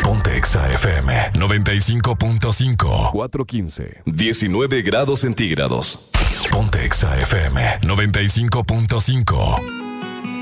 Ponte Exa FM 95.5. 4:15. 19 grados centígrados. Ponte Exa FM 95.5.